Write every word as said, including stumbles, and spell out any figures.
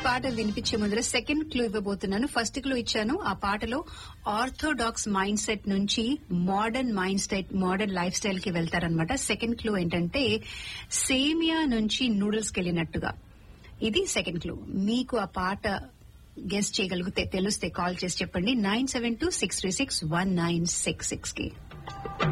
పాట వినిపించే ముందర సెకండ్ క్లూ ఇవ్వబోతున్నాను. ఫస్ట్ క్లూ ఇచ్చాను. ఆ పాటలో ఆర్థోడాక్స్ మైండ్ సెట్ నుంచి modern mind set modern life style కి వెళ్తారనమాట. సెకండ్ క్లూ ఏంటంటే సేమియా నుంచి నూడిల్స్ కి వెళ్ళినట్టుగా. ఇది సెకండ్ క్లూ. మీకు ఆ పాట గెస్ట్ చేయగలిగితే తెలిస్తే కాల్ చేసి చెప్పండి nine seven two six three six one nine six six కి.